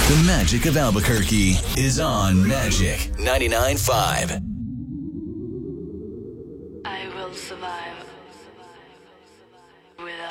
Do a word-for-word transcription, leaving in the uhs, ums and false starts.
The magic of Albuquerque is on Magic ninety-nine point five. I will survive.